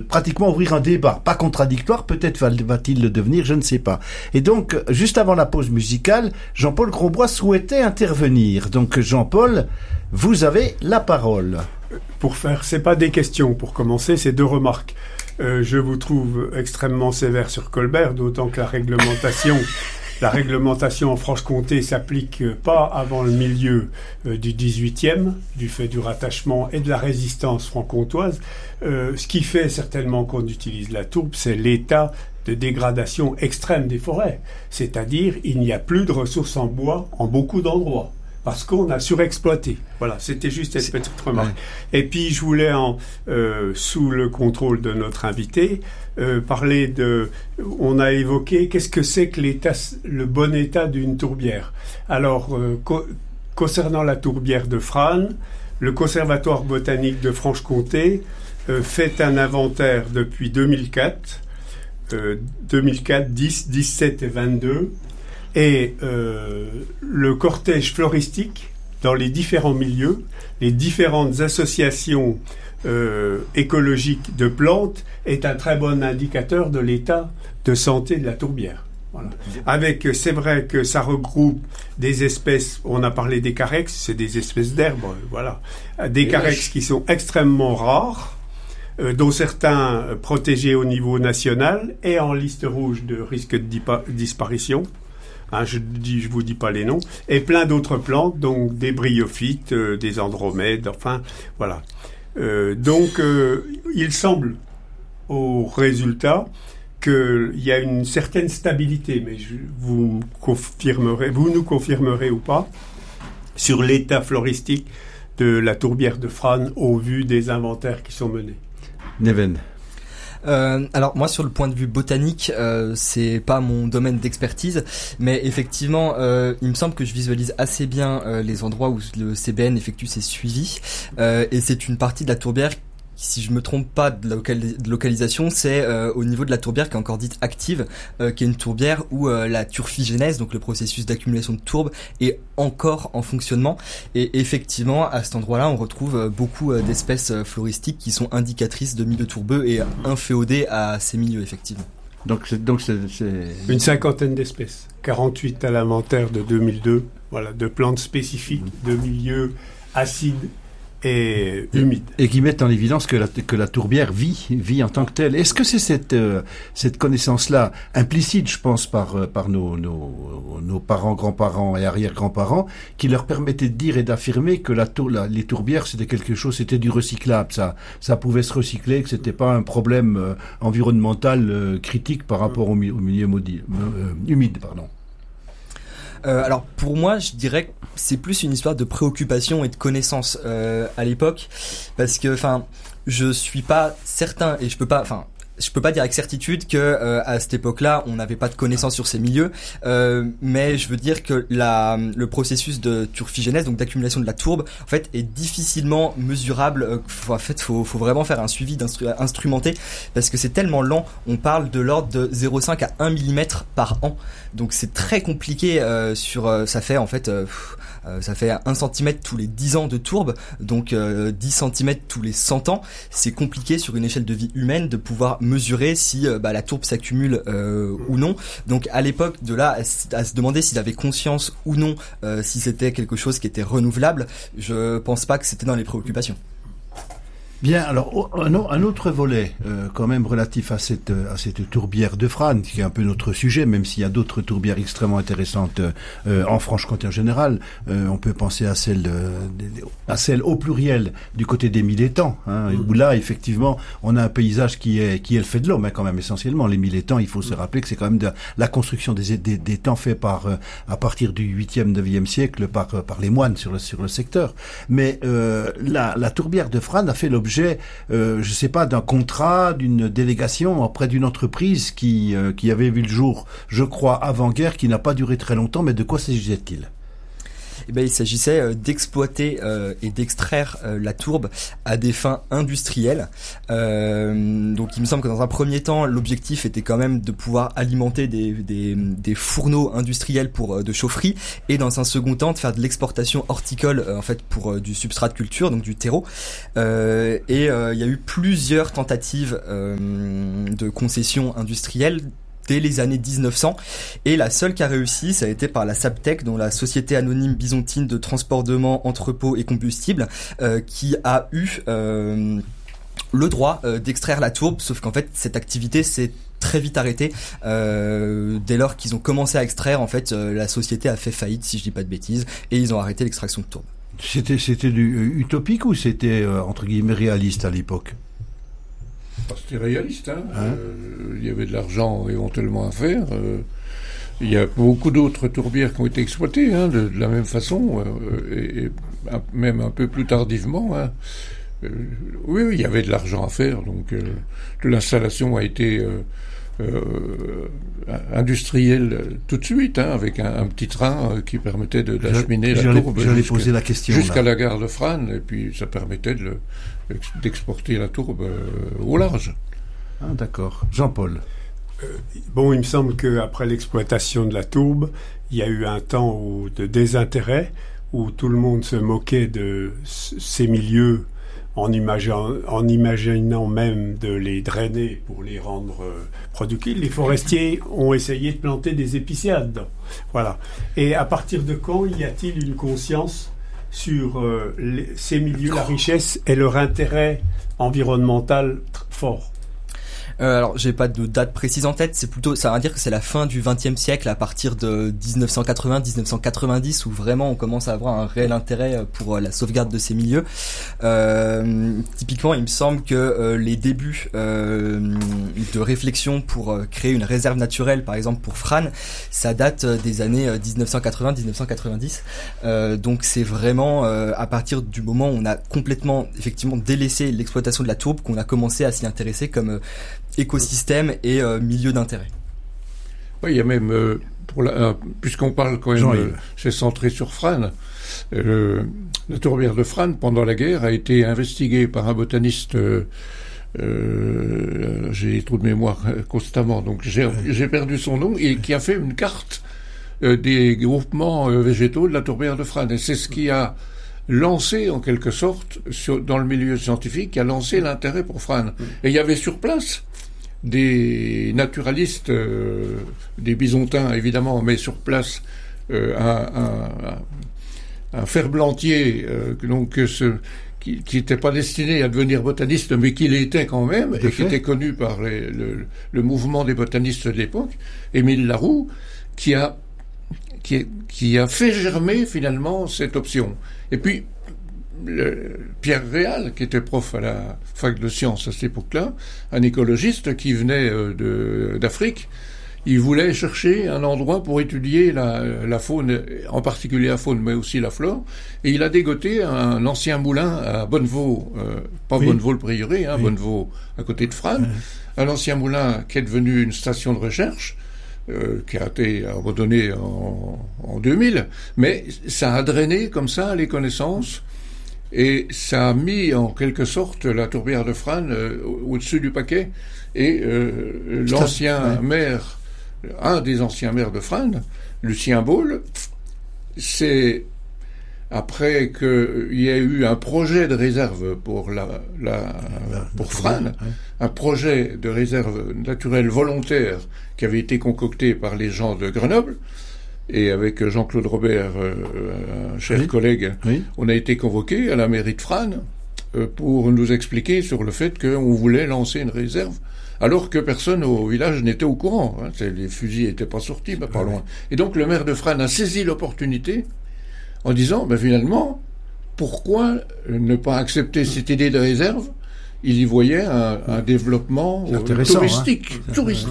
pratiquement ouvrir un débat, pas contradictoire, peut-être va-t-il le devenir, je ne sais pas. Et donc, juste avant la pause musicale, Jean-Paul Grosbois souhaitait intervenir. Donc, Jean-Paul, vous avez la parole. C'est pas des questions pour commencer, c'est 2 remarques. Je vous trouve extrêmement sévère sur Colbert, d'autant que la réglementation en Franche-Comté s'applique pas avant le milieu du 18e, du fait du rattachement et de la résistance franc-comtoise. Ce qui fait certainement qu'on utilise la tourbe, c'est l'état de dégradation extrême des forêts. C'est-à-dire, il n'y a plus de ressources en bois en beaucoup d'endroits, parce qu'on a surexploité. Voilà, c'était juste cette petite remarque. Ouais. Et puis, je voulais, sous le contrôle de notre invité, parler de... On a évoqué qu'est-ce que c'est que le bon état d'une tourbière. Alors, concernant la tourbière de Frasnes, le Conservatoire botanique de Franche-Comté fait un inventaire depuis 2004, 10, 17 et 22, et le cortège floristique dans les différents milieux, les différentes associations écologiques de plantes est un très bon indicateur de l'état de santé de la tourbière. Voilà. C'est vrai que ça regroupe des espèces, on a parlé des carex, c'est des espèces d'herbes, voilà. Des carex qui sont extrêmement rares, dont certains protégés au niveau national et en liste rouge de risque de disparition. Je vous dis pas les noms, et plein d'autres plantes, donc des bryophytes, des andromèdes, enfin, voilà. Il semble, au résultat, qu'il y a une certaine stabilité, mais vous nous confirmerez ou pas, sur l'état floristique de la tourbière de Frasnes au vu des inventaires qui sont menés. Neven. Alors moi sur le point de vue botanique, c'est pas mon domaine d'expertise, mais effectivement il me semble que je visualise assez bien les endroits où le CBN effectue ses suivis, et c'est une partie de la tourbière, si je me trompe pas de localisation, c'est au niveau de la tourbière qui est encore dite active, qui est une tourbière où la turfigénèse, donc le processus d'accumulation de tourbe, est encore en fonctionnement. Et effectivement, à cet endroit-là, on retrouve beaucoup d'espèces floristiques qui sont indicatrices de milieux tourbeux et inféodées à ces milieux, effectivement. Donc c'est... Une 50aine d'espèces, 48 à l'inventaire de 2002, voilà, de plantes spécifiques, de milieux acides et humide. Et qui mettent en évidence que la tourbière vit en tant que telle. Est-ce que c'est cette connaissance-là, implicite, je pense, par nos parents, grands-parents et arrière-grands-parents, qui leur permettait de dire et d'affirmer que les tourbières, c'était quelque chose, c'était du recyclable, ça pouvait se recycler, que c'était pas un problème environnemental critique par rapport au milieu humide, pardon. Alors pour moi, je dirais que c'est plus une histoire de préoccupation et de connaissance à l'époque, parce que je suis pas certain et je peux pas dire avec certitude que à cette époque-là, on n'avait pas de connaissances sur ces milieux, mais je veux dire que le processus de turfigénèse, donc d'accumulation de la tourbe, en fait, est difficilement mesurable. En fait, faut vraiment faire un suivi instrumenté, parce que c'est tellement lent. On parle de l'ordre de 0,5 à 1 mm par an, donc c'est très compliqué. Ça fait en fait. Ça fait 1 cm tous les 10 ans de tourbe, donc 10 cm tous les 100 ans. C'est compliqué sur une échelle de vie humaine de pouvoir mesurer si la tourbe s'accumule ou non. Donc à l'époque, de là à se demander s'il avait conscience ou non si c'était quelque chose qui était renouvelable, je pense pas que c'était dans les préoccupations. Bien, alors un autre volet quand même relatif à cette tourbière de Frasnes, qui est un peu notre sujet, même s'il y a d'autres tourbières extrêmement intéressantes en Franche-Comté en général. On peut penser à celle au pluriel du côté des Mille étangs, où là effectivement on a un paysage qui est le fait de l'homme, quand même essentiellement. Les Mille étangs, il faut se rappeler que c'est quand même de la construction des étangs faits à partir du 8e, 9e siècle par les moines sur le secteur. Mais la tourbière de Frasnes a fait l'objet, je sais pas, d'un contrat, d'une délégation auprès d'une entreprise qui avait vu le jour, je crois, avant-guerre, qui n'a pas duré très longtemps. Mais de quoi s'agissait-il ? il s'agissait d'exploiter et d'extraire la tourbe à des fins industrielles. Donc il me semble que dans un premier temps, l'objectif était quand même de pouvoir alimenter des fourneaux industriels pour de chaufferie, et dans un second temps de faire de l'exportation horticole en fait pour du substrat de culture, donc du terreau. Il y a eu plusieurs tentatives de concessions industrielles dès les années 1900, et la seule qui a réussi, ça a été par la Sabtech, dont la société anonyme byzantine de transportement, entrepôt et combustible, qui a eu le droit d'extraire la tourbe, sauf qu'en fait cette activité s'est très vite arrêtée dès lors qu'ils ont commencé à extraire. En fait, la société a fait faillite, si je dis pas de bêtises, et ils ont arrêté l'extraction de tourbe. C'était du utopique ou c'était entre guillemets réaliste à l'époque? C'était réaliste, il y avait de l'argent éventuellement à faire. Il y a beaucoup d'autres tourbières qui ont été exploitées de la même façon, et même un peu plus tardivement. Oui, il y avait de l'argent à faire, donc l'installation a été industrielle tout de suite, avec un petit train qui permettait d'acheminer la tourbe jusqu'à la gare de Frasnes, et puis ça permettait d'exporter la tourbe au large. Ah, d'accord. Jean-Paul. Il me semble qu'après l'exploitation de la tourbe, il y a eu un temps de désintérêt, où tout le monde se moquait de ces milieux en imaginant même de les drainer pour les rendre productifs. Les forestiers ont essayé de planter des épicéas dedans. Voilà. Et à partir de quand y a-t-il une conscience sur ces milieux, la richesse et leur intérêt environnemental fort? Alors, j'ai pas de date précise en tête, c'est plutôt, ça veut dire que c'est la fin du XXe siècle, à partir de 1980-1990, où vraiment on commence à avoir un réel intérêt pour la sauvegarde de ces milieux. Typiquement, il me semble que les débuts de réflexion pour créer une réserve naturelle, par exemple pour Frasnes, ça date des années 1980-1990. Donc c'est vraiment à partir du moment où on a complètement, effectivement, délaissé l'exploitation de la tourbe qu'on a commencé à s'y intéresser comme écosystème et milieu d'intérêt. Oui, il y a même, puisqu'on parle quand même, c'est centré sur Frasnes, la tourbière de Frasnes, pendant la guerre, a été investiguée par un botaniste, j'ai des trous de mémoire constamment, donc j'ai perdu son nom, et qui a fait une carte des groupements végétaux de la tourbière de Frasnes. Et c'est ce qui a lancé, en quelque sorte, dans le milieu scientifique, qui a lancé l'intérêt pour Frasnes. Et il y avait sur place des naturalistes, des Bisontins évidemment, mais sur place un ferblantier qui n'était pas destiné à devenir botaniste, mais qui l'était quand même, et qui était connu par le mouvement des botanistes de l'époque, Émile Laroux, qui a fait germer finalement cette option. Et puis Pierre Réal, qui était prof à la fac de sciences à cette époque-là, un écologiste qui venait d'Afrique, il voulait chercher un endroit pour étudier la faune, en particulier la faune, mais aussi la flore, et il a dégoté un ancien moulin à Bonnevaux, Bonnevaux-le-Prieuré, Bonnevaux à côté de Frasnes, un ancien moulin qui est devenu une station de recherche, qui a été abandonné en 2000, mais ça a drainé comme ça les connaissances, et ça a mis en quelque sorte la tourbière de Frasnes au-dessus du paquet, et l'ancien maire, un des anciens maires de Frasnes, Lucien Baule, c'est après qu'il y a eu un projet de réserve pour pour Frasnes, un projet de réserve naturelle volontaire qui avait été concocté par les gens de Grenoble, et avec Jean-Claude Robert, un cher collègue, on a été convoqués à la mairie de Frasnes pour nous expliquer sur le fait qu'on voulait lancer une réserve, alors que personne au village n'était au courant. Les fusils n'étaient pas sortis, pas loin. Et donc le maire de Frasnes a saisi l'opportunité en disant, finalement, pourquoi ne pas accepter cette idée de réserve? Il y voyait un développement touristique,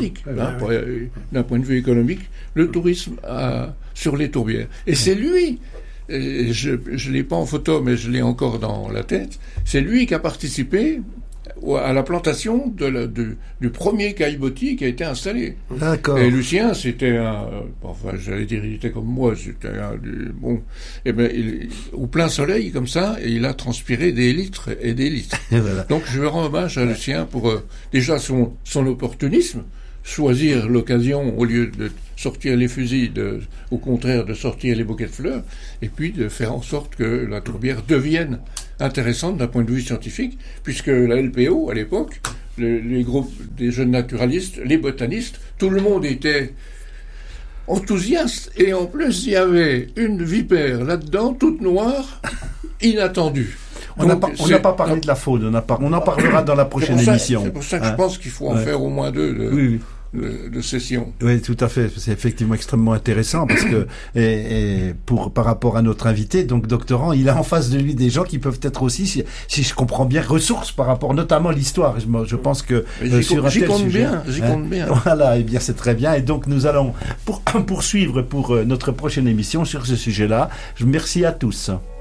d'un point de vue économique, le tourisme sur les tourbières. Et c'est lui, je l'ai pas en photo, mais je l'ai encore dans la tête, c'est lui qui a participé à la plantation du premier caillebotis qui a été installé. D'accord. Et Lucien, c'était j'allais dire, il était comme moi, c'était au plein soleil, comme ça, et il a transpiré des litres et des litres. Et voilà. Donc je rends hommage à Lucien pour déjà son opportunisme, choisir l'occasion au lieu de sortir les fusils, au contraire de sortir les bouquets de fleurs, et puis de faire en sorte que la tourbière devienne intéressante d'un point de vue scientifique, puisque la LPO, à l'époque, les groupes des jeunes naturalistes, les botanistes, tout le monde était enthousiaste, et en plus il y avait une vipère là-dedans, toute noire, inattendue. On n'a pas parlé de la faune, on en parlera dans la prochaine émission. C'est pour ça que je pense qu'il faut en faire au moins 2 de sessions. Oui, tout à fait. C'est effectivement extrêmement intéressant parce que par rapport à notre invité, donc doctorant, il a en face de lui des gens qui peuvent être aussi, si je comprends bien, ressources par rapport notamment à l'histoire. Je pense que sur un tel sujet, j'y compte bien. Voilà, et bien c'est très bien. Et donc nous allons poursuivre pour notre prochaine émission sur ce sujet-là. Merci à tous.